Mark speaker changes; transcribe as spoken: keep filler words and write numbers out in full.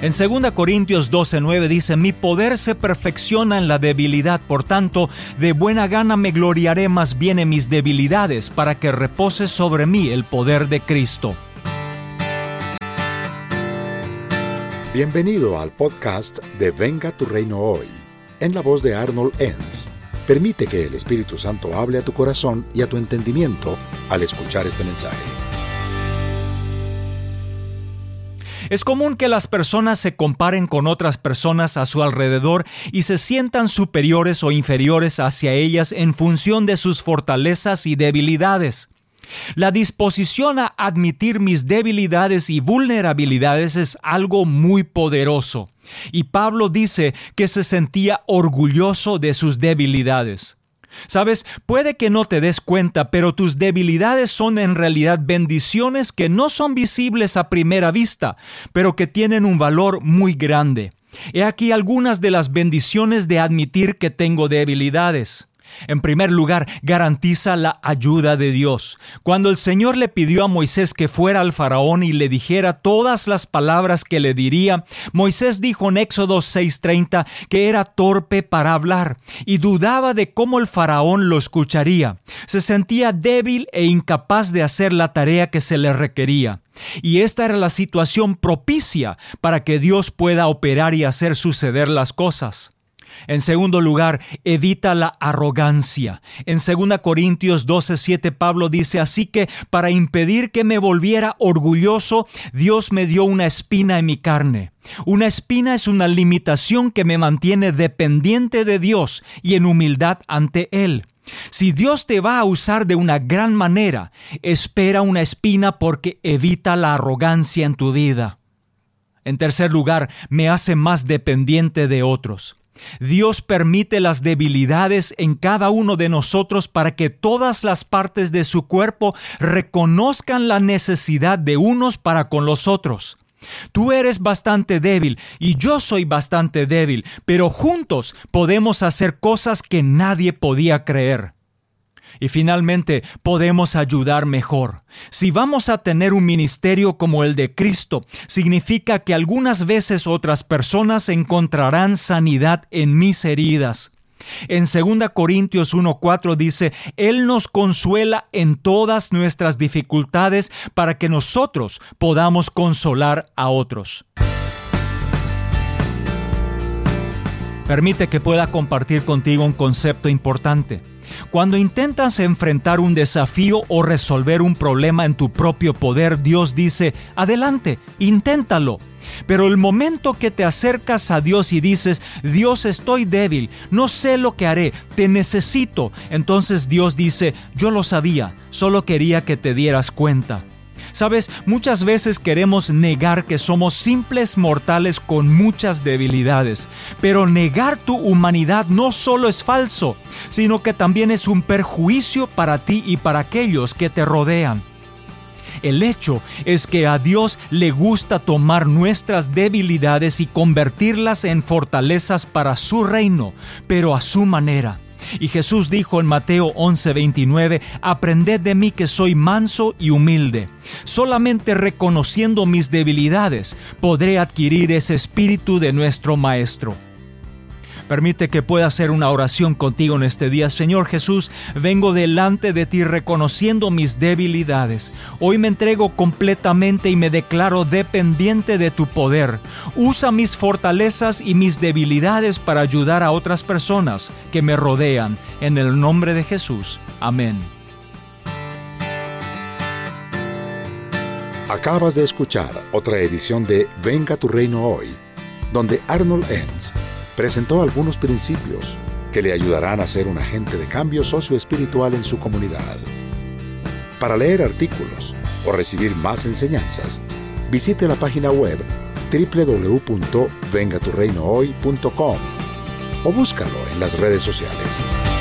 Speaker 1: En segunda Corintios doce nueve dice: mi poder se perfecciona en la debilidad, por tanto, de buena gana me gloriaré más bien en mis debilidades, para que repose sobre mí el poder de Cristo.
Speaker 2: Bienvenido al podcast de Venga tu Reino Hoy, en la voz de Arnold Enns. Permite que el Espíritu Santo hable a tu corazón y a tu entendimiento al escuchar este mensaje.
Speaker 1: Es común que las personas se comparen con otras personas a su alrededor y se sientan superiores o inferiores hacia ellas en función de sus fortalezas y debilidades. La disposición a admitir mis debilidades y vulnerabilidades es algo muy poderoso. Y Pablo dice que se sentía orgulloso de sus debilidades. Sabes, puede que no te des cuenta, pero tus debilidades son en realidad bendiciones que no son visibles a primera vista, pero que tienen un valor muy grande. He aquí algunas de las bendiciones de admitir que tengo debilidades. En primer lugar, garantiza la ayuda de Dios. Cuando el Señor le pidió a Moisés que fuera al faraón y le dijera todas las palabras que le diría, Moisés dijo en Éxodo seis treinta que era torpe para hablar y dudaba de cómo el faraón lo escucharía. Se sentía débil e incapaz de hacer la tarea que se le requería. Y esta era la situación propicia para que Dios pueda operar y hacer suceder las cosas. En segundo lugar, evita la arrogancia. En segunda Corintios doce siete Pablo dice: así que para impedir que me volviera orgulloso, Dios me dio una espina en mi carne. Una espina es una limitación que me mantiene dependiente de Dios y en humildad ante Él. Si Dios te va a usar de una gran manera, espera una espina porque evita la arrogancia en tu vida. En tercer lugar, me hace más dependiente de otros. Dios permite las debilidades en cada uno de nosotros para que todas las partes de su cuerpo reconozcan la necesidad de unos para con los otros. Tú eres bastante débil y yo soy bastante débil, pero juntos podemos hacer cosas que nadie podía creer. Y finalmente, podemos ayudar mejor. Si vamos a tener un ministerio como el de Cristo, significa que algunas veces otras personas encontrarán sanidad en mis heridas. En segunda Corintios uno cuatro dice: Él nos consuela en todas nuestras dificultades para que nosotros podamos consolar a otros. Permite que pueda compartir contigo un concepto importante. Cuando intentas enfrentar un desafío o resolver un problema en tu propio poder, Dios dice: adelante, inténtalo. Pero el momento que te acercas a Dios y dices: Dios, estoy débil, no sé lo que haré, te necesito, entonces Dios dice: yo lo sabía, solo quería que te dieras cuenta. Sabes, muchas veces queremos negar que somos simples mortales con muchas debilidades, pero negar tu humanidad no solo es falso, sino que también es un perjuicio para ti y para aquellos que te rodean. El hecho es que a Dios le gusta tomar nuestras debilidades y convertirlas en fortalezas para su reino, pero a su manera. Y Jesús dijo en Mateo once veintinueve: aprended de mí que soy manso y humilde. Solamente reconociendo mis debilidades podré adquirir ese espíritu de nuestro Maestro. Permite que pueda hacer una oración contigo en este día. Señor Jesús, vengo delante de ti reconociendo mis debilidades. Hoy me entrego completamente y me declaro dependiente de tu poder. Usa mis fortalezas y mis debilidades para ayudar a otras personas que me rodean. En el nombre de Jesús. Amén.
Speaker 2: Acabas de escuchar otra edición de Venga tu Reino Hoy, donde Arnold Enns presentó algunos principios que le ayudarán a ser un agente de cambio socioespiritual en su comunidad. Para leer artículos o recibir más enseñanzas, visite la página web doble u doble u doble u punto venga tu reino hoy punto com o búscalo en las redes sociales.